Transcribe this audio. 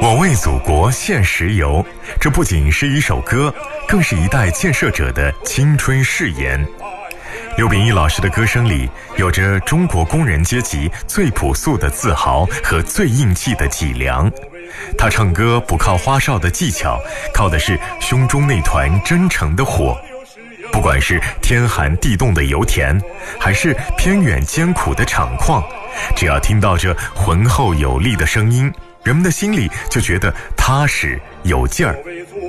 我为祖国献石油，这不仅是一首歌，更是一代建设者的青春誓言。刘秉义老师的歌声里有着中国工人阶级最朴素的自豪和最硬气的脊梁。他唱歌不靠花哨的技巧，靠的是胸中那团真诚的火。不管是天寒地冻的油田，还是偏远艰苦的厂矿，只要听到这浑厚有力的声音，人们的心里就觉得踏实有劲儿。